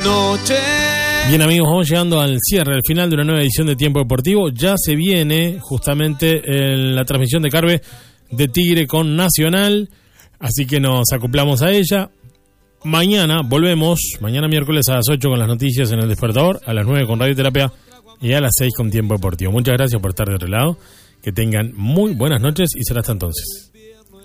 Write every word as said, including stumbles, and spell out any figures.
Noche. Bien, amigos, vamos llegando al cierre, al final de una nueva edición de Tiempo Deportivo. Ya se viene justamente en la transmisión de Carve de Tigre con Nacional, así que nos acoplamos a ella. Mañana volvemos, mañana miércoles a las ocho con las noticias en El Despertador, a las nueve con Radioterapia y a las seis con Tiempo Deportivo. Muchas gracias por estar de otro lado, que tengan muy buenas noches y será hasta entonces.